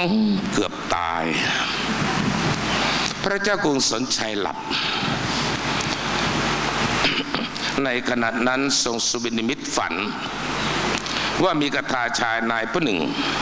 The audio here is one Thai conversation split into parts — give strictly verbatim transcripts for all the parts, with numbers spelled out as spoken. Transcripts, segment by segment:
เกือบตายพระเจ้ากรุงสนชัยหลับในขณะนั้นทรงสุบินิมิตฝันว่ามีกทาชายนายผู้หนึ่ง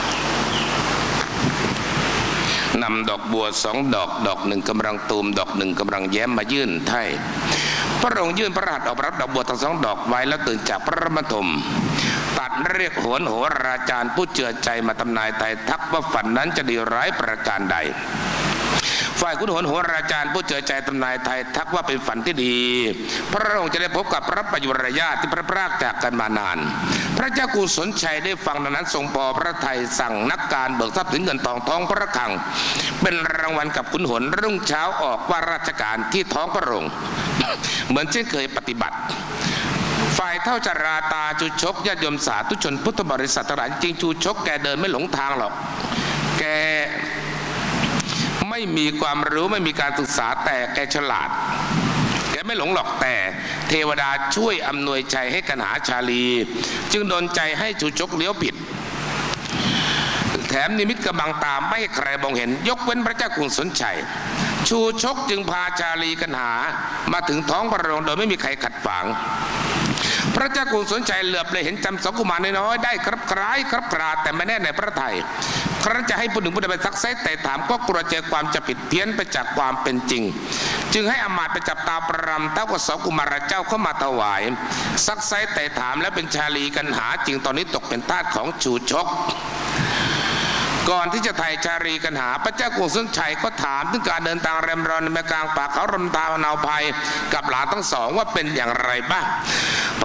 นำดอกบัวสองดอกดอกหนึ่งกำลังตูมดอกหนึ่งกำลังแย้มมายื่นไถ่พระองค์ยื่นพระหัตถ์ออกรับดอกบัวทั้งสองดอกไว้แล้วตื่นจากพระบรรทมตัดเรียกโหนโหราจารย์ผู้เจือใจมาทำนายไทยทักว่าฝันนั้นจะดีร้ายประการใดฝ่ายขุนโหนโหราจารย์ผู้เจือใจทำนายไทยทักว่าเป็นฝันที่ดีพระองค์จะได้พบกับพระประยุรญาติที่พระพรากจากกันมานานพระเจ้ากรุงสนชัยได้ฟังดังนั้นทรงพอพระทัยสั่งนักการเบิกทรัพย์สินเงินทองท้องพระคลังเป็นรางวัลกับขุนโหนรุ่งเช้าออกว่าราชการที่ท้องพระโรงเหมือนเช่นเคยปฏิบัติฝ่ายเท่าจาราตาจูชกญาติโยมสาธุชนพุทธบริษัททั้งหลายจริงจูชกแกเดินไม่หลงทางหรอกแกไม่มีความรู้ไม่มีการศึกษาแต่แกฉลาดแกไม่หลงหรอกแต่เทวดาช่วยอำนวยใจให้กันหาชาลีจึงโดนใจให้จูชกเลี้ยวผิดแถมนิมิตกำบังตาไม่ให้ใครมองเห็นยกเว้นพระเจ้ากรุงสนชัยชูชกจึงพาชาลีกันหามาถึงท้องพระโรงโดยไม่มีใครขัดขวางพระเจ้ากรุงสนชัยเหลือบเลยเห็นจำสองกุมารน้อยได้ครับคล้ายครับคราแต่ไม่แน่ในพระทัยครั้นจะให้ผู้หนึ่งผู้ใดไปซักไซแต่ถามก็กลัวเจอความจะผิดเพี้ยนไปจากความเป็นจริงจึงให้อมาตย์ไปจับตาประรำเท่ากับสองกุมารเจ้าเข้ามาถวายซักไซแต่ถามและเป็นชาลีกันหาจริงตอนนี้ตกเป็นทาสของชูชกก่อนที่จะไถ่ชาลีกันหาพระเจ้ากรุงสนชัยก็ถามถึงการเดินทางเรมรอนในกลางป่าเขาลำธารนาวภัยกับหลานทั้งสองว่าเป็นอย่างไรบ้าง